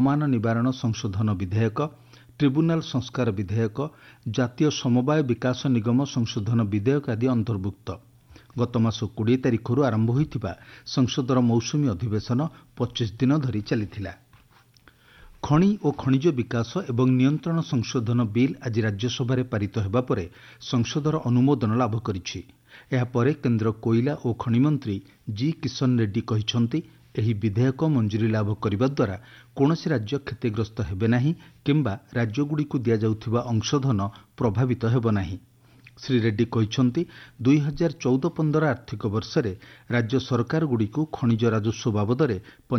ଅପମାନ ନିବାରଣ ସଂଶୋଧନ ବିଧେୟକ, ଟ୍ରିବ୍ୟୁନାଲ ସଂସ୍କାର ବିଧେୟକ, ଜାତୀୟ ସମବାୟ ବିକାଶ ନିଗମ ସଂଶୋଧନ ବିଧେୟକ ଆଦି ଅନ୍ତର୍ଭୁକ୍ତ। ଗତ ମାସ 20 ତାରିଖରୁ ଆରମ୍ଭ ହୋଇଥିବା ସଂସଦର ମୌସୁମୀ ଅଧିବେଶନ 25 ଦିନ ଧରି ଚାଲିଥିଲା। ଖଣି ଓ ଖଣିଜ ବିକାଶ ଏବଂ ନିୟନ୍ତ୍ରଣ ସଂଶୋଧନ ବିଲ୍ ଆଜି ରାଜ୍ୟସଭାରେ ପାରିତ ହେବା ପରେ ସଂସଦର ଅନୁମୋଦନ ଲାଭ କରିଛି। ଏହାପରେ କେନ୍ଦ୍ର କୋଇଲା ଓ ଖଣି ମନ୍ତ୍ରୀ ଜି କିଶନ ରେଡ୍ଡୀ କହିଛନ୍ତି, ଏହି ବିଧେୟକ ମଞ୍ଜୁରୀ ଲାଭ କରିବା ଦ୍ୱାରା କୌଣସି ରାଜ୍ୟ କ୍ଷତିଗ୍ରସ୍ତ ହେବେ ନାହିଁ କିମ୍ବା ରାଜ୍ୟଗୁଡ଼ିକୁ ଦିଆଯାଉଥିବା ଅଂଶଧନ ପ୍ରଭାବିତ ହେବ ନାହିଁ। ଶ୍ରୀ ରେଡ୍ଡୀ କହିଛନ୍ତି, 2014-15 ଆର୍ଥିକ ବର୍ଷରେ ରାଜ୍ୟ ସରକାରଗୁଡ଼ିକୁ ଖଣିଜ ରାଜସ୍ୱ ବାବଦରେ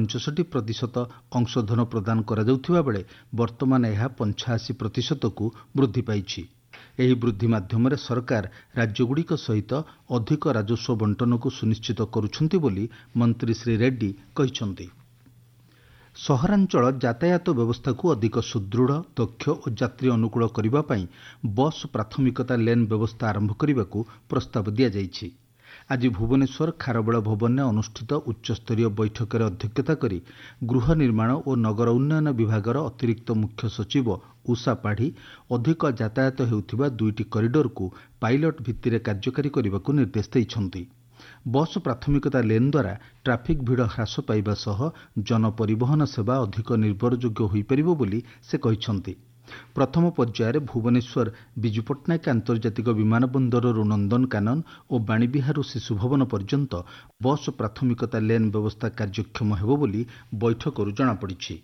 65% ଅଂଶଧନ ପ୍ରଦାନ କରାଯାଉଥିବା ବେଳେ ବର୍ତ୍ତମାନ ଏହା 85%କୁ ବୃଦ୍ଧି ପାଇଛି। ଏହି ବୃଦ୍ଧି ମାଧ୍ୟମରେ ସରକାର ରାଜ୍ୟଗୁଡ଼ିକ ସହିତ ଅଧିକ ରାଜସ୍ୱ ବଣ୍ଟନକୁ ସୁନିଶ୍ଚିତ କରୁଛନ୍ତି ବୋଲି ମନ୍ତ୍ରୀ ଶ୍ରୀ ରେଡ୍ଡୀ କହିଛନ୍ତି। ସହରାଞ୍ଚଳ ଯାତାୟାତ ବ୍ୟବସ୍ଥାକୁ ଅଧିକ ସୁଦୃଢ଼, ଦକ୍ଷ ଓ ଯାତ୍ରୀ ଅନୁକୂଳ କରିବା ପାଇଁ ବସ୍ ପ୍ରାଥମିକତା ଲେନ୍ ବ୍ୟବସ୍ଥା ଆରମ୍ଭ କରିବାକୁ ପ୍ରସ୍ତାବ ଦିଆଯାଇଛି। ଆଜି ଭୁବନେଶ୍ୱର ଖାରବେଳ ଭବନରେ ଅନୁଷ୍ଠିତ ଉଚ୍ଚସ୍ତରୀୟ ବୈଠକରେ ଅଧ୍ୟକ୍ଷତା କରି ଗୃହ ନିର୍ମାଣ ଓ ନଗର ଉନ୍ନୟନ ବିଭାଗର ଅତିରିକ୍ତ ମୁଖ୍ୟ ସଚିବ ଉଷା ପାଢ଼ୀ ଅଧିକ ଯାତାୟାତ ହେଉଥିବା 2ଟି କରିଡରକୁ ପାଇଲଟ ଭିତ୍ତିରେ କାର୍ଯ୍ୟକାରୀ କରିବାକୁ ନିର୍ଦ୍ଦେଶ ଦେଇଛନ୍ତି। ବସ୍ ପ୍ରାଥମିକତା ଲେନ୍ ଦ୍ୱାରା ଟ୍ରାଫିକ୍ ଭିଡ଼ ହ୍ରାସ ପାଇବା ସହ ଜନପରିବହନ ସେବା ଅଧିକ ନିର୍ଭରଯୋଗ୍ୟ ହୋଇପାରିବ ବୋଲି ସେ କହିଛନ୍ତି। ପ୍ରଥମ ପର୍ଯ୍ୟାୟରେ ଭୁବନେଶ୍ୱର ବିଜୁ ପଟ୍ଟନାୟକ ଆନ୍ତର୍ଜାତିକ ବିମାନ ବନ୍ଦରରୁ ନନ୍ଦନକାନନ ଓ ବାଣୀବିହାରରୁ ଶିଶୁଭବନ ପର୍ଯ୍ୟନ୍ତ ବସ୍ ପ୍ରାଥମିକତା ଲେନ୍ ବ୍ୟବସ୍ଥା କାର୍ଯ୍ୟକ୍ଷମ ହେବ ବୋଲି ବୈଠକରୁ ଜଣାପଡ଼ିଛି।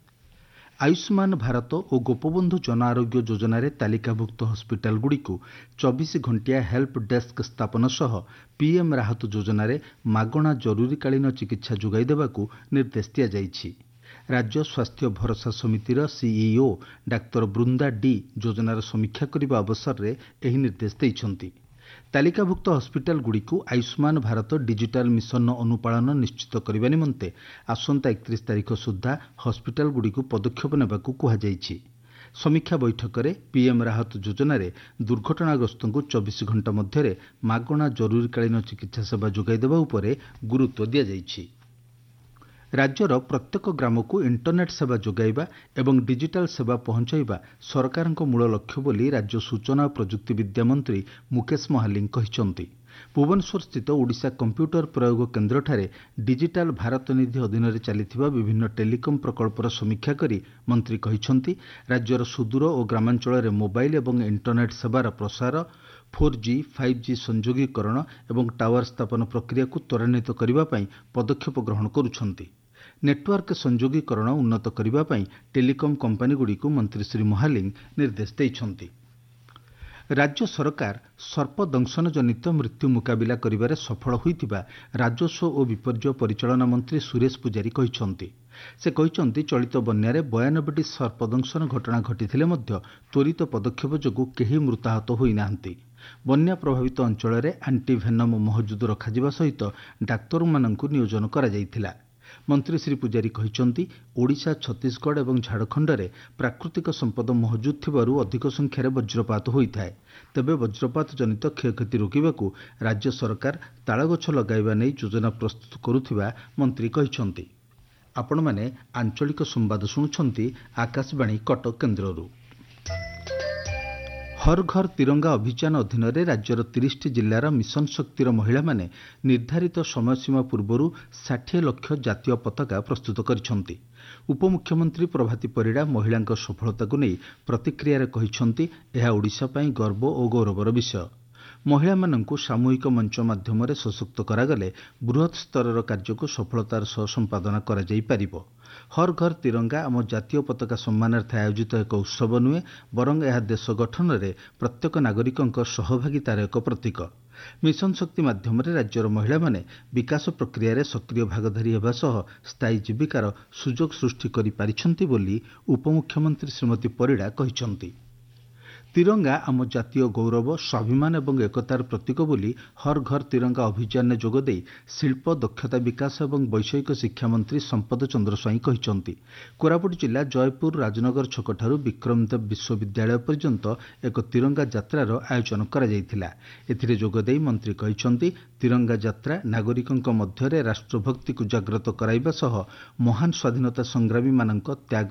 ଆୟୁଷ୍ମାନ ଭାରତ ଓ ଗୋପବନ୍ଧୁ ଜନ ଆରୋଗ୍ୟ ଯୋଜନାରେ ତାଲିକାଭୁକ୍ତ ହସ୍ପିଟାଲଗୁଡ଼ିକୁ 24 ଘଣ୍ଟିଆ ହେଲ୍ପ ଡେସ୍କ ସ୍ଥାପନ ସହ ପିଏମ୍ ରାହତ ଯୋଜନାରେ ମାଗଣା ଜରୁରୀକାଳୀନ ଚିକିତ୍ସା ଯୋଗାଇ ଦେବାକୁ ନିର୍ଦ୍ଦେଶ ଦିଆଯାଇଛି। ରାଜ୍ୟ ସ୍ୱାସ୍ଥ୍ୟ ଭରସା ସମିତିର ସିଇଓ ଡାକ୍ତର ବୃନ୍ଦା ଡି ଯୋଜନାର ସମୀକ୍ଷା କରିବା ଅବସରରେ ଏହି ନିର୍ଦ୍ଦେଶ ଦେଇଛନ୍ତି। ତାଲିକାଭୁକ୍ତ ହସ୍ପିଟାଲଗୁଡ଼ିକୁ ଆୟୁଷ୍ମାନ ଭାରତ ଡିଜିଟାଲ ମିଶନର ଅନୁପାଳନ ନିଶ୍ଚିତ କରିବା ନିମନ୍ତେ ଆସନ୍ତା 31 ତାରିଖ ସୁଦ୍ଧା ହସ୍ପିଟାଲଗୁଡ଼ିକୁ ପଦକ୍ଷେପ ନେବାକୁ କୁହାଯାଇଛି। ସମୀକ୍ଷା ବୈଠକରେ ପିଏମ୍ ରାହତ ଯୋଜନାରେ ଦୁର୍ଘଟଣାଗ୍ରସ୍ତଙ୍କୁ 24 ଘଣ୍ଟା ମଧ୍ୟରେ ମାଗଣା ଜରୁରୀକାଳୀନ ଚିକିତ୍ସା ସେବା ଯୋଗାଇ ଦେବା ଉପରେ ଗୁରୁତ୍ୱ ଦିଆଯାଇଛି। ରାଜ୍ୟର ପ୍ରତ୍ୟେକ ଗ୍ରାମକୁ ଇଣ୍ଟରନେଟ୍ ସେବା ଯୋଗାଇବା ଏବଂ ଡିଜିଟାଲ ସେବା ପହଞ୍ଚାଇବା ସରକାରଙ୍କ ମୂଳ ଲକ୍ଷ୍ୟ ବୋଲି ରାଜ୍ୟ ସୂଚନା ଓ ପ୍ରଯୁକ୍ତି ବିଦ୍ୟା ମନ୍ତ୍ରୀ ମୁକେଶ ମହାଲିକ କହିଛନ୍ତି। ଭୁବନେଶ୍ୱରସ୍ଥିତ ଓଡ଼ିଶା କମ୍ପ୍ୟୁଟର ପ୍ରୟୋଗ କେନ୍ଦ୍ରଠାରେ ଡିଜିଟାଲ ଭାରତ ନିଧି ଅଧୀନରେ ଚାଲିଥିବା ବିଭିନ୍ନ ଟେଲିକମ୍ ପ୍ରକଳ୍ପର ସମୀକ୍ଷା କରି ମନ୍ତ୍ରୀ କହିଛନ୍ତି, ରାଜ୍ୟର ସୁଦୂର ଓ ଗ୍ରାମାଞ୍ଚଳରେ ମୋବାଇଲ୍ ଏବଂ ଇଣ୍ଟରନେଟ୍ ସେବାର ପ୍ରସାର, 4G, 5G ସଂଯୋଗୀକରଣ ଏବଂ ଟାୱାର ସ୍ଥାପନ ପ୍ରକ୍ରିୟାକୁ ତ୍ୱରାନ୍ୱିତ କରିବା ପାଇଁ ପଦକ୍ଷେପ ଗ୍ରହଣ କରୁଛନ୍ତି। ନେଟୱାର୍କ ସଂଯୋଗୀକରଣ ଉନ୍ନତ କରିବା ପାଇଁ ଟେଲିକମ୍ କମ୍ପାନୀଗୁଡ଼ିକୁ ମନ୍ତ୍ରୀ ଶ୍ରୀ ମହାଲିକ ନିର୍ଦ୍ଦେଶ ଦେଇଛନ୍ତି। ରାଜ୍ୟ ସରକାର ସର୍ପଦଂଶନଜନିତ ମୃତ୍ୟୁ ମୁକାବିଲା କରିବାରେ ସଫଳ ହୋଇଥିବା ରାଜସ୍ୱ ଓ ବିପର୍ଯ୍ୟୟ ପରିଚାଳନା ମନ୍ତ୍ରୀ ସୁରେଶ ପୂଜାରୀ କହିଛନ୍ତି। ସେ କହିଛନ୍ତି, ଚଳିତ ବନ୍ୟାରେ 92ଟି ସର୍ପଦଂଶନ ଘଟଣା ଘଟିଥିଲେ ମଧ୍ୟ ତ୍ୱରିତ ପଦକ୍ଷେପ ଯୋଗୁଁ କେହି ମୃତାହତ ହୋଇନାହାନ୍ତି। ବନ୍ୟା ପ୍ରଭାବିତ ଅଞ୍ଚଳରେ ଆଣ୍ଟିଭେନମ୍ ମହଜୁଦ ରଖାଯିବା ସହିତ ଡାକ୍ତରମାନଙ୍କୁ ନିୟୋଜନ କରାଯାଇଥିଲା। ମନ୍ତ୍ରୀ ଶ୍ରୀ ପୂଜାରୀ କହିଛନ୍ତି, ଓଡ଼ିଶା, ଛତିଶଗଡ଼ ଏବଂ ଝାଡ଼ଖଣ୍ଡରେ ପ୍ରାକୃତିକ ସମ୍ପଦ ମହଜୁଦ ଥିବାରୁ ଅଧିକ ସଂଖ୍ୟାରେ ବଜ୍ରପାତ ହୋଇଥାଏ। ତେବେ ବଜ୍ରପାତ ଜନିତ କ୍ଷୟକ୍ଷତି ରୋକିବାକୁ ରାଜ୍ୟ ସରକାର ତାଳଗଛ ଲଗାଇବା ନେଇ ଯୋଜନା ପ୍ରସ୍ତୁତ କରୁଥିବା ମନ୍ତ୍ରୀ କହିଛନ୍ତି। ଆପଣମାନେ ଆଞ୍ଚଳିକ ସମ୍ବାଦ ଶୁଣୁଛନ୍ତି ଆକାଶବାଣୀ କଟକ କେନ୍ଦ୍ରରୁ। ହର୍ ଘର ତିରଙ୍ଗା ଅଭିଯାନ ଅଧୀନରେ ରାଜ୍ୟର 30ଟି ଜିଲ୍ଲାର ମିଶନ ଶକ୍ତିର ମହିଳାମାନେ ନିର୍ଦ୍ଧାରିତ ସମୟସୀମା ପୂର୍ବରୁ 60 ଲକ୍ଷ ଜାତୀୟ ପତାକା ପ୍ରସ୍ତୁତ କରିଛନ୍ତି। ଉପମୁଖ୍ୟମନ୍ତ୍ରୀ ପ୍ରଭାତୀ ପରିଡ଼ା ମହିଳାଙ୍କ ସଫଳତାକୁ ନେଇ ପ୍ରତିକ୍ରିୟାରେ କହିଛନ୍ତି, ଏହା ଓଡ଼ିଶା ପାଇଁ ଗର୍ବ ଓ ଗୌରବର ବିଷୟ। ମହିଳାମାନଙ୍କୁ ସାମୂହିକ ମଞ୍ଚ ମାଧ୍ୟମରେ ସଶକ୍ତ କରାଗଲେ ବୃହତ୍ ସ୍ତରର କାର୍ଯ୍ୟକୁ ସଫଳତାର ସହ ସମ୍ପାଦନ କରାଯାଇପାରିବ। ହର୍ ଘର ତିରଙ୍ଗା ଆମ ଜାତୀୟ ପତାକା ସମ୍ମାନାର୍ଥେ ଆୟୋଜିତ ଏକ ଉତ୍ସବ ନୁହେଁ, ବରଂ ଏହା ଦେଶ ଗଠନରେ ପ୍ରତ୍ୟେକ ନାଗରିକଙ୍କ ସହଭାଗିତାର ଏକ ପ୍ରତୀକ। ମିଶନ ଶକ୍ତି ମାଧ୍ୟମରେ ରାଜ୍ୟର ମହିଳାମାନେ ବିକାଶ ପ୍ରକ୍ରିୟାରେ ସକ୍ରିୟ ଭାଗଧାରୀ ହେବା ସହ ସ୍ଥାୟୀ ଜୀବିକାର ସୁଯୋଗ ସୃଷ୍ଟି କରିପାରିଛନ୍ତି ବୋଲି ଉପମୁଖ୍ୟମନ୍ତ୍ରୀ ଶ୍ରୀମତୀ ପରିଡ଼ା କହିଛନ୍ତି। ତିରଙ୍ଗା ଆମ ଜାତୀୟ ଗୌରବ, ସ୍ୱାଭିମାନ ଏବଂ ଏକତାର ପ୍ରତୀକ ବୋଲି ହର୍ ଘର ତିରଙ୍ଗା ଅଭିଯାନରେ ଯୋଗଦେଇ ଶିଳ୍ପ, ଦକ୍ଷତା ବିକାଶ ଏବଂ ବୈଷୟିକ ଶିକ୍ଷା ମନ୍ତ୍ରୀ ସମ୍ପଦ ଚନ୍ଦ୍ର ସ୍ୱାଇଁ କହିଛନ୍ତି। କୋରାପୁଟ ଜିଲ୍ଲା ଜୟପୁର ରାଜନଗର ଛକଠାରୁ ବିକ୍ରମଦେବ ବିଶ୍ୱବିଦ୍ୟାଳୟ ପର୍ଯ୍ୟନ୍ତ ଏକ ତିରଙ୍ଗା ଯାତ୍ରାର ଆୟୋଜନ କରାଯାଇଥିଲା। ଏଥିରେ ଯୋଗଦେଇ ମନ୍ତ୍ରୀ କହିଛନ୍ତି, ତିରଙ୍ଗା ଯାତ୍ରା ନାଗରିକଙ୍କ ମଧ୍ୟରେ ରାଷ୍ଟ୍ରଭକ୍ତିକୁ ଜାଗ୍ରତ କରାଇବା ସହ ମହାନ ସ୍ୱାଧୀନତା ସଂଗ୍ରାମୀମାନଙ୍କ ତ୍ୟାଗ